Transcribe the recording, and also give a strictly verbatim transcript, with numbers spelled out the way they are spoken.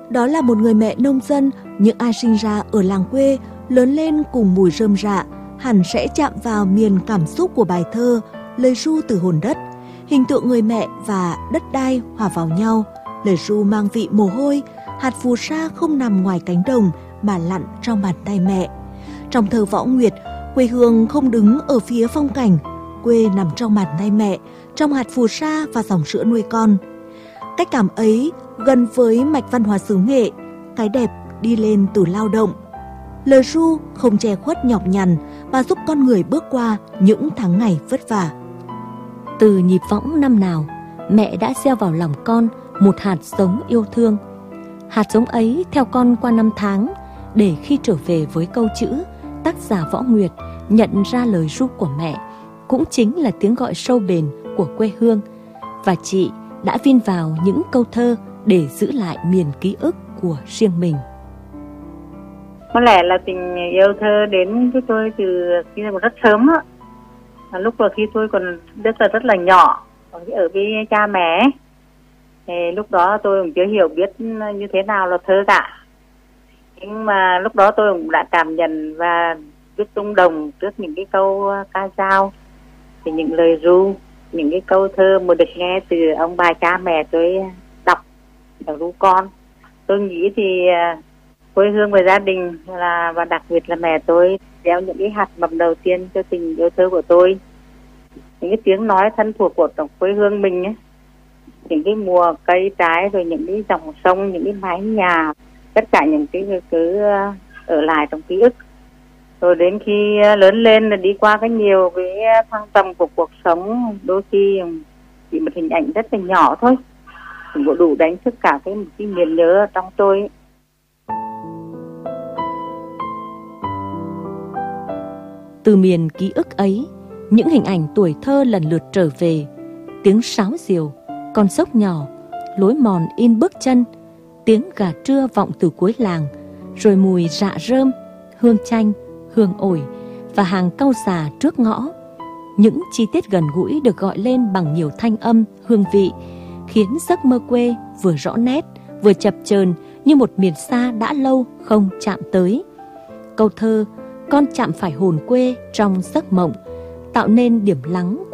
Đó là một người mẹ nông dân, những ai sinh ra ở làng quê, lớn lên cùng mùi rơm rạ, hẳn sẽ chạm vào miền cảm xúc của bài thơ, lời ru từ hồn đất. Hình tượng người mẹ và đất đai hòa vào nhau, lời ru mang vị mồ hôi, hạt phù sa không nằm ngoài cánh đồng mà lặn trong bàn tay mẹ. Trong thơ Võ Nguyệt, quê hương không đứng ở phía phong cảnh, quê nằm trong bàn tay mẹ, trong hạt phù sa và dòng sữa nuôi con. Cách cảm ấy gần với mạch văn hóa xứ Nghệ, cái đẹp đi lên từ lao động. Lời ru không che khuất nhọc nhằn và giúp con người bước qua những tháng ngày vất vả. Từ nhịp võng năm nào, mẹ đã gieo vào lòng con một hạt giống yêu thương. Hạt giống ấy theo con qua năm tháng, để khi trở về với câu chữ, tác giả Võ Nguyệt nhận ra lời ru của mẹ cũng chính là tiếng gọi sâu bền của quê hương. Và chị đã vin vào những câu thơ để giữ lại miền ký ức của riêng mình. Có lẽ là tình yêu thơ đến với tôi từ khi còn rất sớm á. Lúc mà khi tôi còn rất là rất là nhỏ, ở với cha mẹ, thì lúc đó tôi cũng chưa hiểu biết như thế nào là thơ cả. Nhưng mà lúc đó tôi cũng đã cảm nhận và biết rung động trước những cái câu ca dao, thì những lời ru, những cái câu thơ mà được nghe từ ông bà cha mẹ tôi đọc ở ru con. Tôi nghĩ thì quê hương và gia đình là, và đặc biệt là mẹ tôi gieo những cái hạt mầm đầu tiên cho tình yêu thơ của tôi. Những cái tiếng nói thân thuộc của quê hương mình ấy, những cái mùa cây trái, rồi những cái dòng sông, những cái mái nhà, tất cả những cái cứ ở lại trong ký ức. Rồi đến khi lớn lên là đi qua cái nhiều cái thăng trầm của cuộc sống, đôi khi chỉ một hình ảnh rất là nhỏ thôi cũng có đủ đánh thức cả cái, cái miền nhớ trong tôi ấy. Từ miền ký ức ấy, những hình ảnh tuổi thơ lần lượt trở về. Tiếng sáo diều, con sốc nhỏ, lối mòn in bước chân, tiếng gà trưa vọng từ cuối làng, rồi mùi rạ rơm, hương chanh, hương ổi và hàng cau già trước ngõ. Những chi tiết gần gũi được gọi lên bằng nhiều thanh âm, hương vị, khiến giấc mơ quê vừa rõ nét, vừa chập chờn như một miền xa đã lâu không chạm tới. Câu thơ "Con chạm phải hồn quê trong giấc mộng" tạo nên điểm lắng